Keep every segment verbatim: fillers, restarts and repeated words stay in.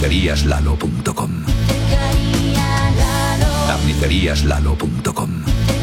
Carnicerías Lalo punto com. Carnicerías Lalo punto com.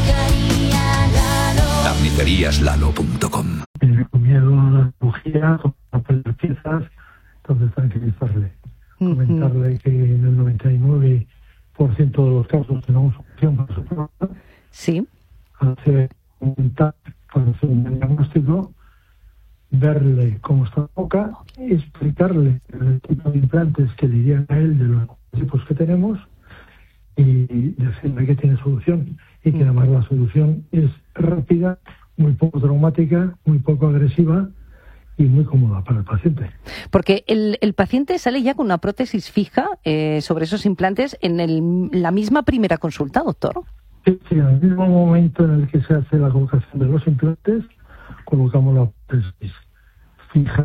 Carnicerías Lalo punto com. Tiene miedo a la cirugía, a perder piezas, entonces tranquilizarle. Uh-huh. Comentarle que en el noventa y nueve por ciento de los casos tenemos opción para su problema. Sí. Hacer un TAC para hacer un diagnóstico, verle cómo está la boca, explicarle el tipo de implantes que dirían a él de los tipos que tenemos y decirle que tiene solución y que además la solución es rápida, muy poco traumática, muy poco agresiva y muy cómoda para el paciente. Porque el, el paciente sale ya con una prótesis fija eh, sobre esos implantes en el, la misma primera consulta, doctor. Sí, sí, en el mismo momento en el que se hace la colocación de los implantes, colocamos la prótesis fija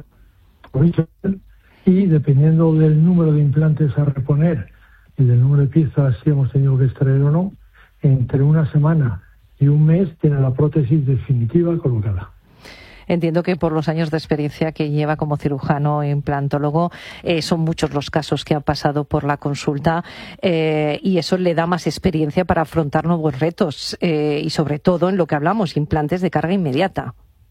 y dependiendo del número de implantes a reponer y del número de piezas si hemos tenido que extraer o no, entre una semana y un mes tiene la prótesis definitiva colocada. Entiendo que por los años de experiencia que lleva como cirujano e implantólogo, eh, son muchos los casos que han pasado por la consulta eh, y eso le da más experiencia para afrontar nuevos retos eh, y sobre todo en lo que hablamos, implantes de carga inmediata.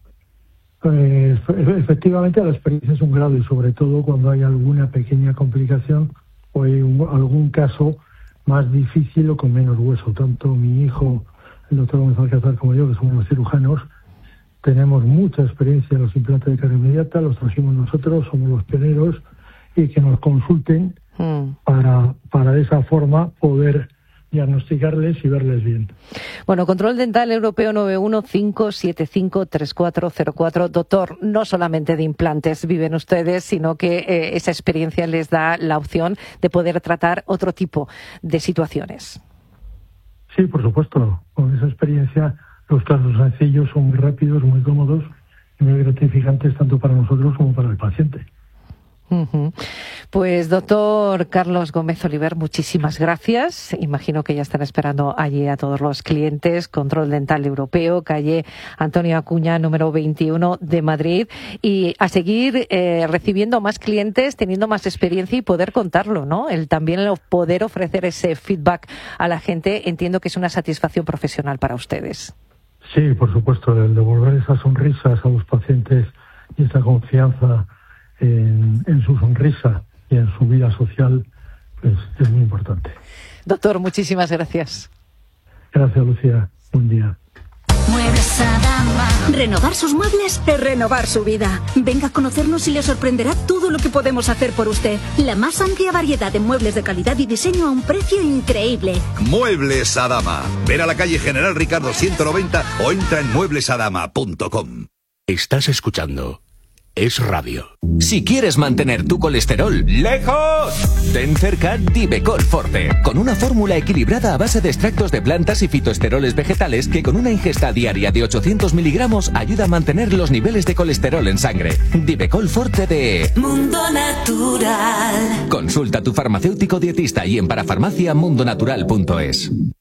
Pues, efectivamente la experiencia es un grado y sobre todo cuando hay alguna pequeña complicación o hay un, algún caso más difícil o con menos hueso. Tanto mi hijo, el doctor Gómez Alcázar, como yo, que somos los cirujanos, tenemos mucha experiencia en los implantes de carga inmediata, los trajimos nosotros, somos los pioneros, y que nos consulten mm. para, para de esa forma poder diagnosticarles y verles bien. Bueno, Control Dental Europeo nueve uno cinco siete cinco tres cuatro cero cuatro. Doctor, no solamente de implantes viven ustedes, sino que eh, esa experiencia les da la opción de poder tratar otro tipo de situaciones. Sí, por supuesto. Con esa experiencia los casos sencillos son muy rápidos, muy cómodos y muy gratificantes tanto para nosotros como para el paciente. Uh-huh. Pues doctor Carlos Gómez Oliver, muchísimas gracias. Imagino que ya están esperando allí a todos los clientes. Control Dental Europeo, calle Antonio Acuña, número veintiuno de Madrid. Y a seguir eh, recibiendo más clientes, teniendo más experiencia y poder contarlo, ¿no? El también el poder ofrecer ese feedback a la gente, entiendo que es una satisfacción profesional para ustedes. Sí, por supuesto, el devolver esas sonrisas a los pacientes y esa confianza En, en su sonrisa y en su vida social, pues es muy importante. Doctor, muchísimas gracias. Gracias, Lucía. Buen día. Muebles Adama. Renovar sus muebles es renovar su vida. Venga a conocernos y le sorprenderá todo lo que podemos hacer por usted. La más amplia variedad de muebles de calidad y diseño a un precio increíble. Muebles Adama. Ven a la calle General Ricardo ciento noventa o entra en muebles adama punto com. Estás escuchando Es Radio. Si quieres mantener tu colesterol lejos, ten cerca Divecol Forte, con una fórmula equilibrada a base de extractos de plantas y fitoesteroles vegetales que con una ingesta diaria de ochocientos miligramos ayuda a mantener los niveles de colesterol en sangre. Divecol Forte de Mundo Natural. Consulta a tu farmacéutico dietista y en parafarmacia mundo natural punto es.